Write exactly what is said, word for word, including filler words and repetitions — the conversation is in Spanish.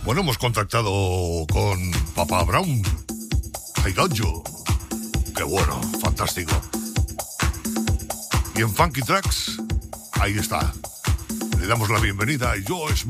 Bueno, hemos contactado con Papá Brown. I got you. Qué bueno, fantástico. Y en Funky Tracks, ahí está. Le damos la bienvenida a Joe Smith.